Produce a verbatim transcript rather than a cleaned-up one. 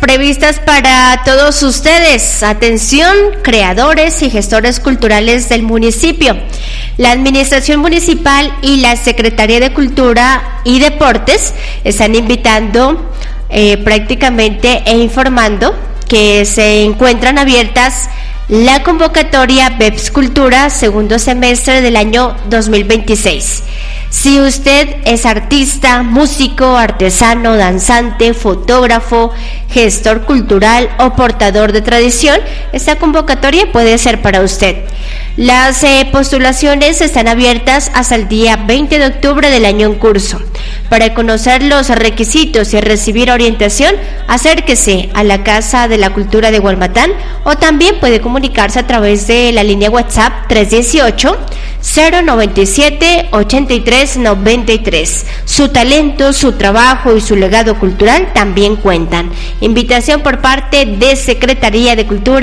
previstas para todos ustedes. Atención, creadores y gestores culturales del municipio. La Administración Municipal y la Secretaría de Cultura y Deportes están invitando eh, prácticamente e informando que se encuentran abiertas la convocatoria BEPS Cultura segundo semestre del año dos mil veintiséis. Si usted es artista, músico, artesano, danzante, fotógrafo, gestor cultural o portador de tradición, esta convocatoria puede ser para usted. Las eh, postulaciones están abiertas hasta el día veinte de octubre del año en curso. Para conocer los requisitos y recibir orientación, acérquese a la Casa de la Cultura de Hualmatán o también puede comunicarse a través de la línea WhatsApp tres dieciocho, cero noventa y siete, ochenta y tres noventa y tres. Su talento, su trabajo y su legado cultural también cuentan. Invitación por parte de Secretaría de Cultura